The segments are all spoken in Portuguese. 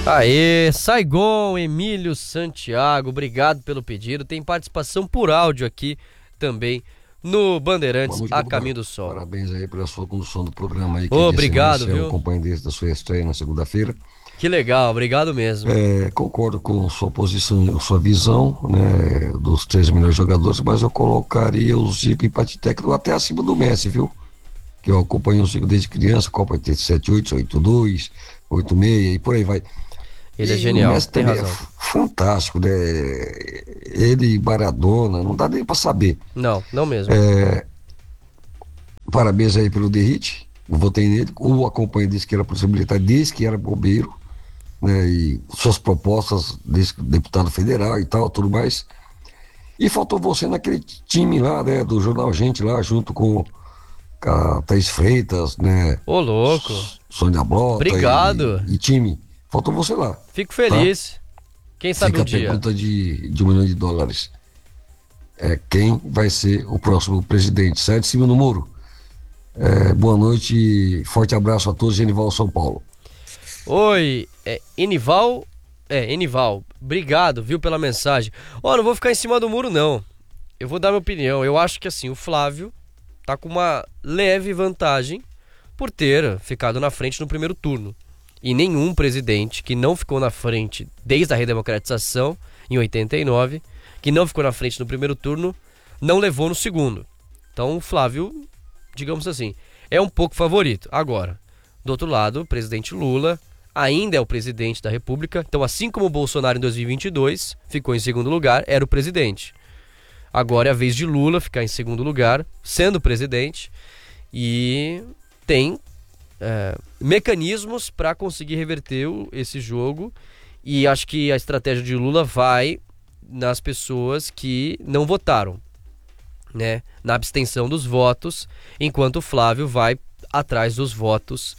Aê, Saigon, Emílio Santiago, obrigado pelo pedido. Tem participação por áudio aqui também no Bandeirantes Boa noite, a doutor Caminho Caio. do Sol. Parabéns aí pela sua condução do programa aí, que Obrigado, é o viu? acompanho desde da sua estreia na segunda-feira. Que legal, obrigado mesmo. Concordo com sua posição, sua visão, né, dos 3 melhores jogadores, mas eu colocaria o Zico em parte técnico até acima do Messi, viu? Que eu acompanho o Zico desde criança, Copa 87, 88, 86 e por aí vai. Ele é E o genial, Messi tem também é razão. fantástico, né? Ele e Maradona, não dá nem para saber. Não, não mesmo. Parabéns aí pelo Derrite, eu votei nele, o acompanho disse que era polícia militar, disse que era bombeiro, né? E suas propostas, disse que deputado federal e tal, tudo mais. E faltou você naquele time lá, né, do Jornal Gente lá, junto com a Thaís Freitas, né? Ô, louco. Sônia Blota Obrigado. e time. Faltou você lá, Fico tá? feliz. Quem sabe Fica um a dia. pergunta de US$ 1 milhão. Quem vai ser o próximo presidente? Sai de cima do muro. Boa noite e forte abraço a todos, Genival São Paulo. Oi, Enival. Enival, obrigado, viu, pela mensagem. Não vou ficar em cima do muro, não. Eu vou dar minha opinião. Eu acho que assim, o Flávio tá com uma leve vantagem por ter ficado na frente no primeiro turno. E nenhum presidente que não ficou na frente desde a redemocratização, em 89, que não ficou na frente no primeiro turno, não levou no segundo. Então o Flávio, digamos assim, é um pouco favorito. Agora, do outro lado, o presidente Lula ainda é o presidente da República. Então, assim como o Bolsonaro em 2022 ficou em segundo lugar, era o presidente. Agora é a vez de Lula ficar em segundo lugar, sendo presidente, e tem mecanismos para conseguir reverter esse jogo. E acho que a estratégia de Lula vai nas pessoas que não votaram, né, na abstenção dos votos, enquanto o Flávio vai atrás dos votos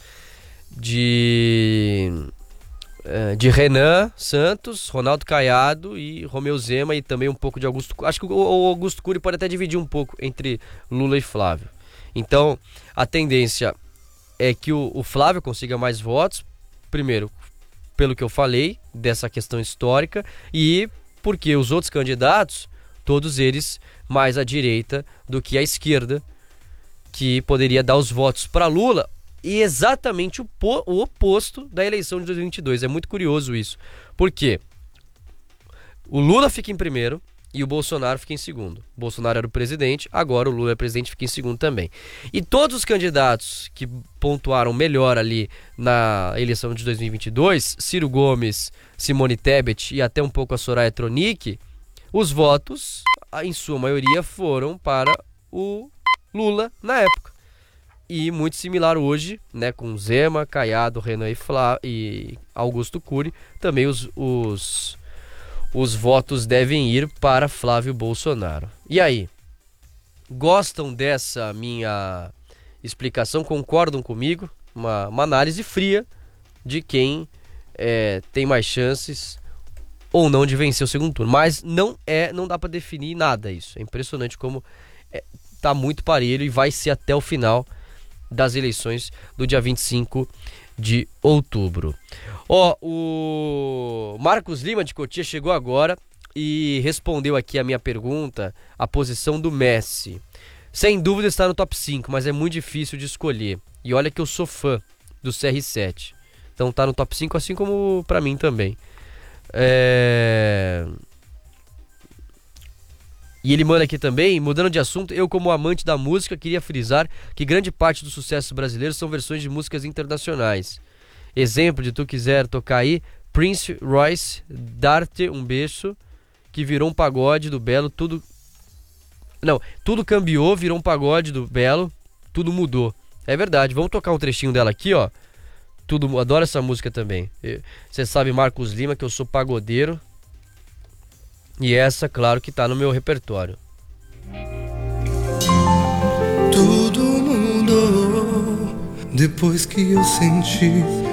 de Renan Santos, Ronaldo Caiado e Romeu Zema, e também um pouco de Augusto Cury. Acho que o Augusto Cury pode até dividir um pouco entre Lula e Flávio. Então a tendência é que o Flávio consiga mais votos, primeiro pelo que eu falei dessa questão histórica, e porque os outros candidatos, todos eles mais à direita do que à esquerda, que poderia dar os votos para Lula, e exatamente o oposto da eleição de 2022. É muito curioso isso. Por quê? O Lula fica em primeiro e o Bolsonaro fica em segundo. O Bolsonaro era o presidente, agora o Lula é presidente e fica em segundo também. E todos os candidatos que pontuaram melhor ali na eleição de 2022, Ciro Gomes, Simone Tebet e até um pouco a Soraya Tronic, os votos, em sua maioria, foram para o Lula na época. E muito similar hoje, né, com Zema, Caiado, Renan e Augusto Cury, também os votos devem ir para Flávio Bolsonaro. E aí? Gostam dessa minha explicação? Concordam comigo? Uma análise fria de quem tem mais chances ou não de vencer o segundo turno. Mas não dá para definir nada isso. É impressionante como tá muito parelho e vai ser até o final das eleições do dia 25 de outubro. O Marcos Lima de Cotia chegou agora e respondeu aqui a minha pergunta, a posição do Messi. Sem dúvida está no top 5, mas é muito difícil de escolher. E olha que eu sou fã do CR7. Então tá no top 5, assim como pra mim também. E ele manda aqui também, mudando de assunto, eu como amante da música queria frisar que grande parte dos sucessos brasileiros são versões de músicas internacionais. Exemplo de Tu Quiser Tocar Aí, Prince Royce, Dar-te um Beijo, que virou um pagode do Belo, tudo cambiou, virou um pagode do Belo, tudo mudou. É verdade, vamos tocar um trechinho dela aqui, ó. Adoro essa música também. Você sabe, Marcos Lima, que eu sou pagodeiro. E essa, claro, que tá no meu repertório. Tudo mudou depois que eu senti